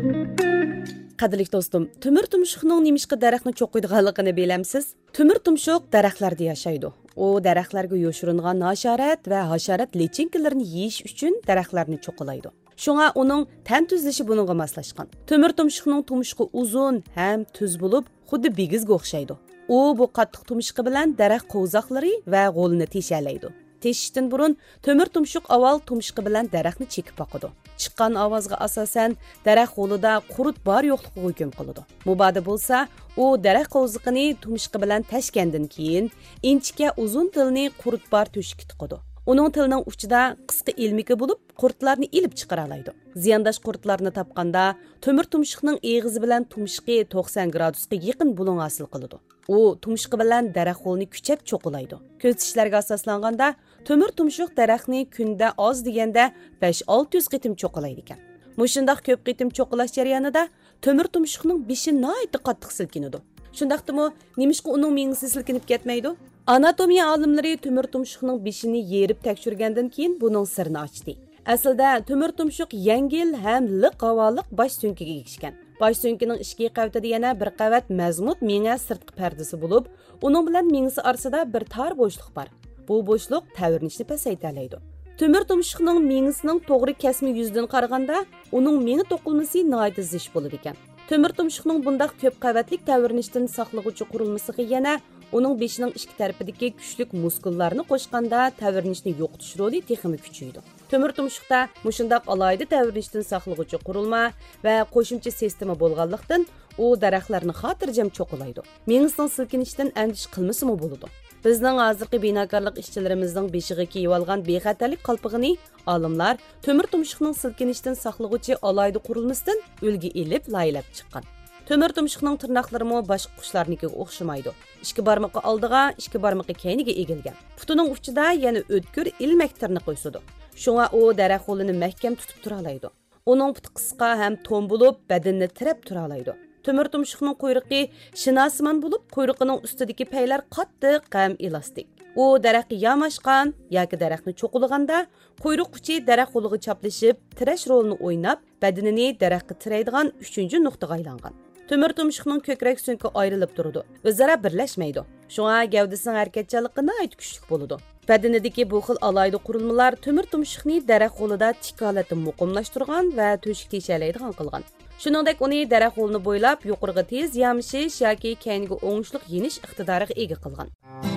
Qadrlik do'stim, temir tumshuqning nemishqa daraxtni cho'qiydiganligini bilamsiz? Temir tumshuq daraxtlarda yashaydi. U daraxtlarga yoshiringan hasharat va hasharat lichinkalarni yeyish uchun daraxtlarni cho'qilaydi. Shunga uning tan tuzilishi buningga moslashgan. Temir tumshuqning tumshuqi uzun ham tuz bo'lib, xuddi bigizga o'xshaydi. U bu qattiq tumshuqi bilan daraxt qo'zoqlari va g'o'lini teshalaydi. Teshishdan burun temir tumshuq avval tumshuqi bilan daraxtni chekib boqadi. Chiqqan ovozga asosan daraxt g'o'lida qurut bor yo'qligiga hukm qiladi. Mubodo bo'lsa, u daraxt qo'ziqini tumshuqi bilan tashgandan keyin inchika uzun tilni qurut bor to'shikka tiqadi. Uning tilining uchida qisqa ilmiki bo'lib, qurtlarni ilib chiqara oladi. Ziyandosh qurtlarni topganda temir tumshuqning eg'izi bilan tumshuqi 90 gradusga yaqin bulun hosil qiladi. U tumshuqi bilan daraxt g'o'lni kuchab cho'qilaydi. Ko'rsatishlarga asoslanganda temir tumshuq daraxtni kunda oz deganda 5-600 qitim cho'qilaydi ekan. Mushundaq ko'p qitim cho'qilash jarayonida temir tumshuqning beshi nihoyatda qattiq silkinadi. Shundaqdimi, nemishqa uning miyasi silkinib ketmaydi? Anatomiya olimlari temir tumshuqning beshini yerib tekshirgandan keyin buning sirini ochdi. Aslida temir tumshuq yengil ham liq havoliq bosh so'nkiga egishgan. Bosh so'nkining ichki qavatida yana bir qavat mazmut miya sirtqi pardasi bo'lib, uning bilan miyasi orasida bir tor bo'shliq bor. Bu bo'shliq tavirnishni pasaytiradi. Temir tumshuqning miyasining to'g'ri kasmi yuzidan qaraganda, uning miya to'qilmasi nihoyat zich bo'ladi ekan. Temir tumshuqning bundaq ko'p qavatlik tavirnishdan saqlag'uvchi qurilmasiga yana uning beshining ikki tarafidagi kuchlik muskullarni qo'shganda tavirnishni yo'qotish roli texmi kuchaydi. Temir tumshuqda mushundaq alayda tavirnishdan saqlag'uvchi qurilma va qo'shimcha sistema bo'lganlikdan u daraxtlarni xotirjam cho'qilaydi. Miyasining silkinishidan andish qilmasimi bo'ladi. Bizning hozirgi binokorlik ishchilarimizning beshiga kiyib olgan bexatarlik qalpig'ini olimlar temir tumshuqning silkinishidan saqlag'uvchi alayda qurilmasidan ulgi ilib laylab chiqqan. Temir tumshuqning tirnoqlarimi boshqa qushlarnikiga o'xshamaydi. Ikki barmoqi oldiga, ikki barmoqi keyniga egilgan. Putining uchida yana o'tkir ilmak tirnoq o'sadi. Shunga u daraxt g'o'lini mahkam tutib tura oladi. Uning puti qisqa ham to'n bo'lib, badanni tirab tura oladi. Temir tumshuqning quyruqi shinasman bo'lib, quyruqining ustidagi paylar qattiq ham elastik. U daraxtga yamashgan yoki daraxtni cho'qilganda, quyruq uchi daraxt g'o'liga chaplashib, tirash rolini o'ynab, badanini daraxtga tiraydigan 3-nuqtaga aylangan. Temir tumshuqning ko'krak so'nki ayrilib turadi. O'zaro birlashmaydi. Shunga gavdasining harakatchanligi nihoyat kuchli bo'ladi. Badanidagi bu xil alayda qurilmalar temir tumshuqni daraxt g'o'lida tik holatda muqimlashtirgan va to'shik teshalaydigan qilgan. Shuningdek, uni daraxt g'o'lini bo'ylab yuqoriga tez yamishish yoki keyingi o'ngishliq yenish iqtidoriga ega qilgan.